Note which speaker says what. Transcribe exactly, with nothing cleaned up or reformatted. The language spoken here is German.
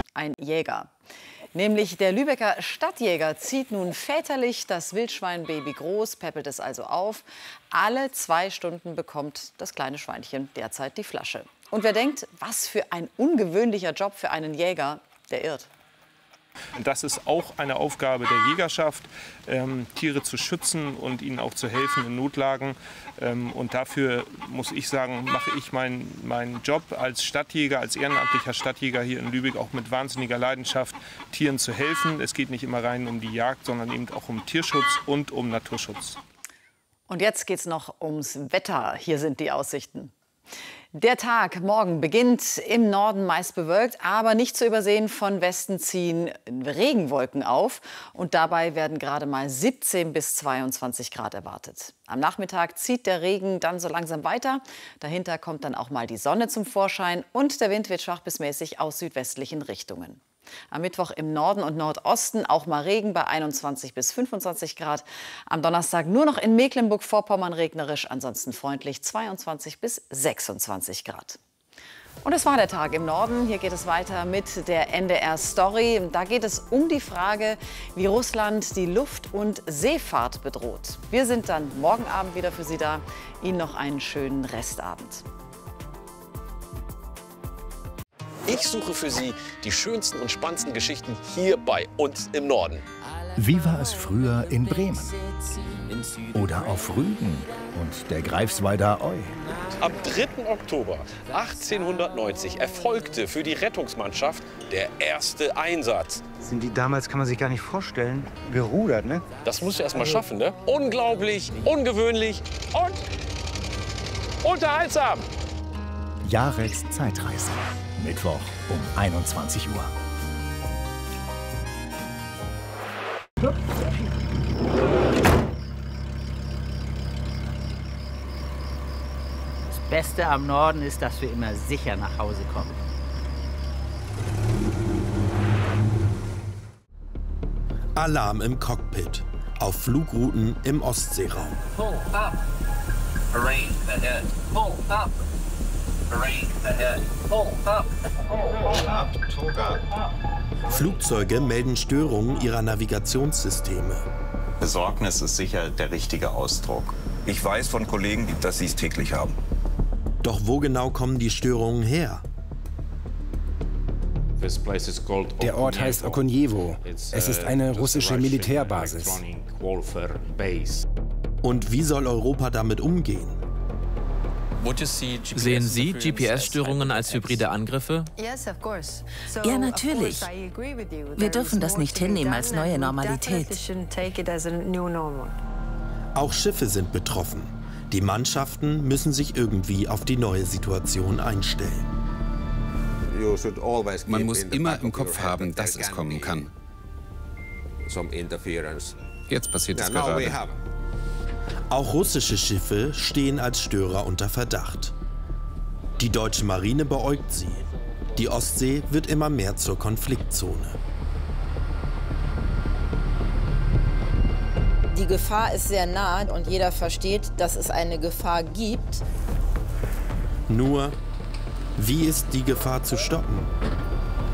Speaker 1: ein Jäger. Nämlich der Lübecker Stadtjäger zieht nun väterlich das Wildschweinbaby groß, päppelt es also auf. Alle zwei Stunden bekommt das kleine Schweinchen derzeit die Flasche. Und wer denkt, was für ein ungewöhnlicher Job für einen Jäger, der irrt.
Speaker 2: Das ist auch eine Aufgabe der Jägerschaft, ähm, Tiere zu schützen und ihnen auch zu helfen in Notlagen. Ähm, und dafür muss ich sagen, mache ich meinen meinen Job als Stadtjäger, als ehrenamtlicher Stadtjäger hier in Lübeck auch mit wahnsinniger Leidenschaft, Tieren zu helfen. Es geht nicht immer rein um die Jagd, sondern eben auch um Tierschutz und um Naturschutz.
Speaker 1: Und jetzt geht es noch ums Wetter. Hier sind die Aussichten. Der Tag morgen beginnt im Norden meist bewölkt, aber nicht zu übersehen, von Westen ziehen Regenwolken auf. Und dabei werden gerade mal siebzehn bis zweiundzwanzig Grad erwartet. Am Nachmittag zieht der Regen dann so langsam weiter. Dahinter kommt dann auch mal die Sonne zum Vorschein und der Wind wird schwach bis mäßig aus südwestlichen Richtungen. Am Mittwoch im Norden und Nordosten auch mal Regen bei einundzwanzig bis fünfundzwanzig Grad. Am Donnerstag nur noch in Mecklenburg-Vorpommern regnerisch, ansonsten freundlich zweiundzwanzig bis sechsundzwanzig Grad. Und es war der Tag im Norden. Hier geht es weiter mit der N D R-Story. Da geht es um die Frage, wie Russland die Luft- und Seefahrt bedroht. Wir sind dann morgen Abend wieder für Sie da. Ihnen noch einen schönen Restabend.
Speaker 3: Ich suche für Sie die schönsten und spannendsten Geschichten hier bei uns im Norden.
Speaker 4: Wie war es früher in Bremen? Oder auf Rügen und der Greifswalder Eu?
Speaker 3: Am dritten Oktober achtzehnhundertneunzig erfolgte für die Rettungsmannschaft der erste Einsatz.
Speaker 5: Sind die damals, kann man sich gar nicht vorstellen, gerudert, ne?
Speaker 3: Das musst du erst mal schaffen, ne? Unglaublich, ungewöhnlich und unterhaltsam.
Speaker 4: Jareks Zeitreise. Mittwoch um einundzwanzig Uhr.
Speaker 6: Das Beste am Norden ist, dass wir immer sicher nach Hause kommen.
Speaker 7: Alarm im Cockpit. Auf Flugrouten im Ostseeraum.
Speaker 8: Pull up. Arrange ahead. Pull up.
Speaker 7: Flugzeuge melden Störungen ihrer Navigationssysteme.
Speaker 9: Besorgnis ist sicher der richtige Ausdruck. Ich weiß von Kollegen, dass sie es täglich haben.
Speaker 7: Doch wo genau kommen die Störungen her?
Speaker 10: Der Ort heißt Okonjewo. Es ist eine russische Militärbasis.
Speaker 7: Und wie soll Europa damit umgehen?
Speaker 11: Sehen Sie G P S-Störungen als hybride Angriffe?
Speaker 12: Ja, natürlich. Wir dürfen das nicht hinnehmen als neue Normalität.
Speaker 7: Auch Schiffe sind betroffen. Die Mannschaften müssen sich irgendwie auf die neue Situation einstellen.
Speaker 13: Man muss immer im Kopf haben, dass es kommen kann. Jetzt passiert es gerade.
Speaker 7: Auch russische Schiffe stehen als Störer unter Verdacht. Die deutsche Marine beäugt sie. Die Ostsee wird immer mehr zur Konfliktzone.
Speaker 14: Die Gefahr ist sehr nah und jeder versteht, dass es eine Gefahr gibt.
Speaker 7: Nur, wie ist die Gefahr zu stoppen?